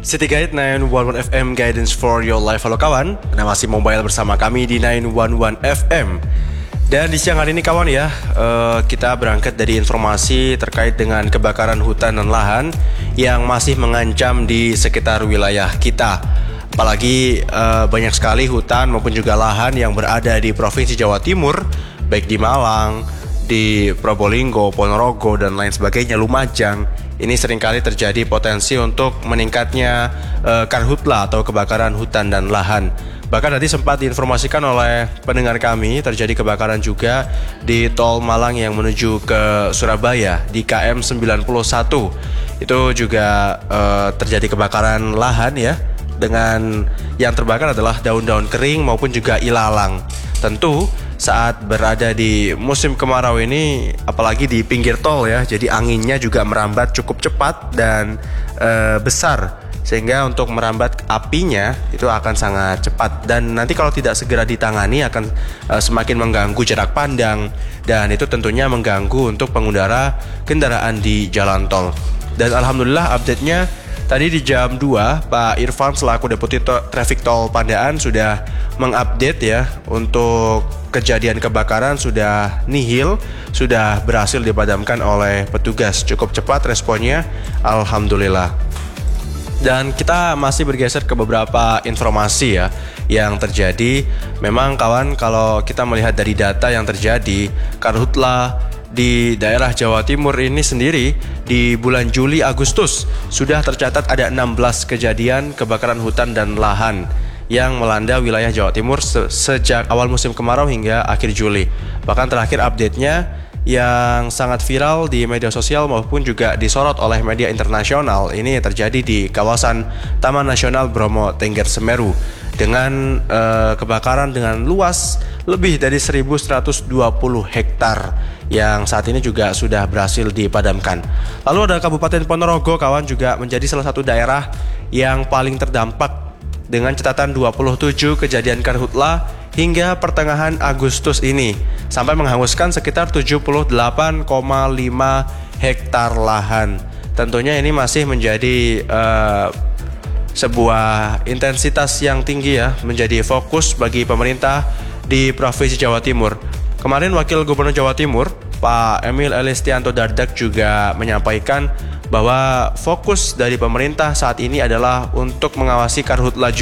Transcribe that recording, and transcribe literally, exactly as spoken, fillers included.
City Guide sembilan satu satu F M Guidance for Your Life. Halo kawan, Anda masih mobile bersama kami di sembilan satu satu F M. Dan di siang hari ini kawan ya, uh, kita berangkat dari informasi terkait dengan kebakaran hutan dan lahan yang masih mengancam di sekitar wilayah kita. Apalagi uh, banyak sekali hutan maupun juga lahan yang berada di Provinsi Jawa Timur, baik di Malang, di Probolinggo, Ponorogo, dan lain sebagainya, Lumajang. Ini seringkali terjadi potensi untuk meningkatnya uh, karhutla atau kebakaran hutan dan lahan. Bahkan tadi sempat diinformasikan oleh pendengar kami terjadi kebakaran juga di tol Malang yang menuju ke Surabaya di K M sembilan puluh satu. Itu juga uh, terjadi kebakaran lahan ya, dengan yang terbakar adalah daun-daun kering maupun juga ilalang. Tentu saat berada di musim kemarau ini, apalagi di pinggir tol ya, jadi anginnya juga merambat cukup cepat dan e, besar, sehingga untuk merambat apinya itu akan sangat cepat, dan nanti kalau tidak segera ditangani akan e, semakin mengganggu jarak pandang, dan itu tentunya mengganggu untuk pengendara kendaraan di jalan tol. Dan alhamdulillah update-nya tadi di jam dua, Pak Irfan selaku Deputi to- Traffic Tol Pandaan sudah mengupdate ya, untuk kejadian kebakaran sudah nihil, sudah berhasil dipadamkan oleh petugas. Cukup cepat responnya, alhamdulillah. Dan kita masih bergeser ke beberapa informasi ya yang terjadi. Memang kawan, kalau kita melihat dari data yang terjadi, karhutla di daerah Jawa Timur ini sendiri di bulan Juli Agustus sudah tercatat ada enam belas kejadian kebakaran hutan dan lahan yang melanda wilayah Jawa Timur se- sejak awal musim kemarau hingga akhir Juli. Bahkan terakhir update-nya yang sangat viral di media sosial maupun juga disorot oleh media internasional ini terjadi di kawasan Taman Nasional Bromo Tengger Semeru dengan uh, kebakaran dengan luas lebih dari seribu seratus dua puluh hektar yang saat ini juga sudah berhasil dipadamkan. Lalu ada Kabupaten Ponorogo kawan, juga menjadi salah satu daerah yang paling terdampak dengan catatan dua puluh tujuh kejadian karhutla hingga pertengahan Agustus ini, sampai menghanguskan sekitar tujuh puluh delapan koma lima hektar lahan. Tentunya ini masih menjadi uh, sebuah intensitas yang tinggi ya, menjadi fokus bagi pemerintah di Provinsi Jawa Timur. Kemarin Wakil Gubernur Jawa Timur, Pak Emil Elistianto Dardak juga menyampaikan bahwa fokus dari pemerintah saat ini adalah untuk mengawasi karhutla